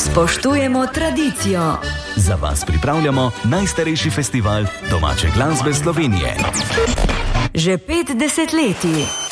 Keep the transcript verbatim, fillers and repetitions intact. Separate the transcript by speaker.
Speaker 1: Spoštujemo tradicijo.
Speaker 2: Za vas pripravljamo najstarejši festival domače glasbe Slovenije.
Speaker 1: Že pet desetletij.